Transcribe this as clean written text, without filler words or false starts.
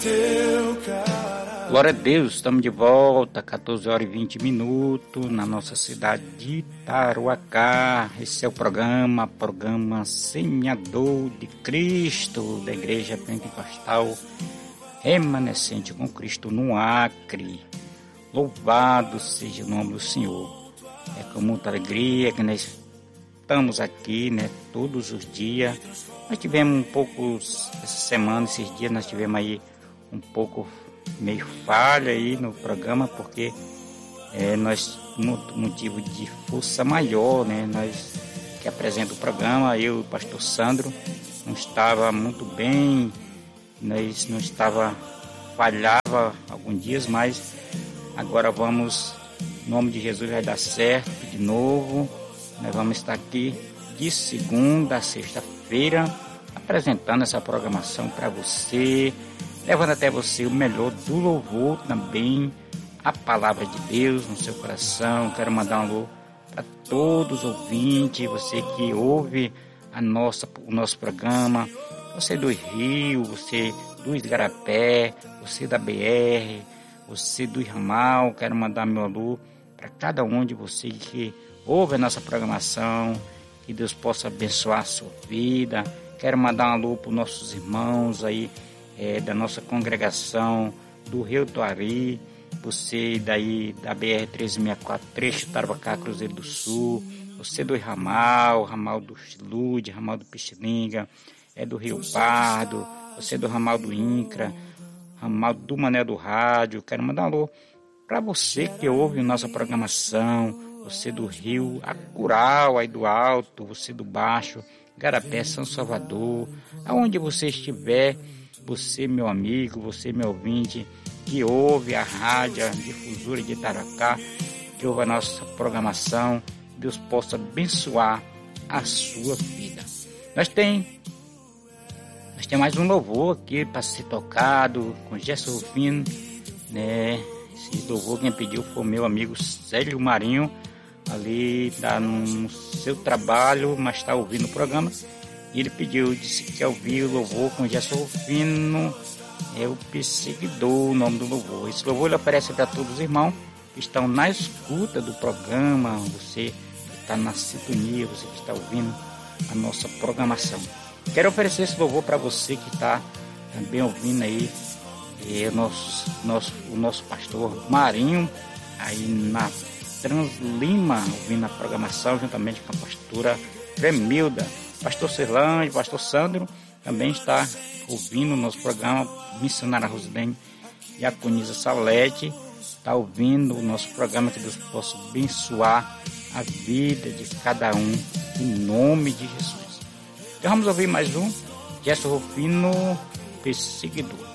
Glória a Deus, estamos de volta, 14 horas e 20 minutos, na nossa cidade de Tarauacá. Esse é o programa Semeador de Cristo, da Igreja Pentecostal Remanescente com Cristo no Acre. Louvado seja o nome do Senhor. É com muita alegria que nós estamos aqui, todos os dias. Nós tivemos um pouco, essa semana, esses dias, nós tivemos aí um pouco meio falha aí no programa, porque nós, motivo de força maior, nós que apresenta o programa, eu e o pastor Sandro, não estava muito bem, nós não estava, falhava alguns dias, mas agora vamos, em nome de Jesus vai dar certo de novo. Nós vamos estar aqui de segunda a sexta-feira, apresentando essa programação para você, levando até você o melhor do louvor também, a palavra de Deus no seu coração. Quero mandar um alô para todos os ouvintes, você que ouve o nosso programa, você do Rio, você do Igarapé, você da BR, você do Ramal. Quero mandar meu alô para cada um de vocês que ouve a nossa programação, que Deus possa abençoar a sua vida. Quero mandar um alô para os nossos irmãos aí, da nossa congregação do Rio do Ari, você daí da BR-364, trecho Tarauacá, Cruzeiro do Sul, você do Ramal do Chilude, Ramal do Pixilinga, do Rio Pardo, você do Ramal do Incra, Ramal do Mané do Rádio. Quero mandar um alô para você que ouve nossa programação, você do Rio Acural, aí do Alto, você do Baixo, Garapé, São Salvador, aonde você estiver, você meu amigo, você meu ouvinte, que ouve a rádio, a difusora de Tarauacá, que ouve a nossa programação, Deus possa abençoar a sua vida. Nós temos mais um louvor aqui para ser tocado com Gerson Rufino, Esse louvor quem pediu foi o meu amigo Célio Marinho, ali está no seu trabalho, mas está ouvindo o programa. E ele pediu, disse que quer ouvir o louvor com Gerson Rufino, o Perseguidor, o nome do louvor. Esse louvor ele oferece para todos os irmãos que estão na escuta do programa, você que está na sintonia, você que está ouvindo a nossa programação. Quero oferecer esse louvor para você que está também ouvindo aí, o nosso pastor Marinho, aí na Translima, ouvindo a programação, juntamente com a pastora Tremilda. Pastor Serlândia, pastor Sandro também está ouvindo o nosso programa. Missionária Rosilene e a Conisa Salete está ouvindo o nosso programa. Que Deus possa abençoar a vida de cada um, em nome de Jesus. Então vamos ouvir mais um Gerson Rufino, Perseguidor.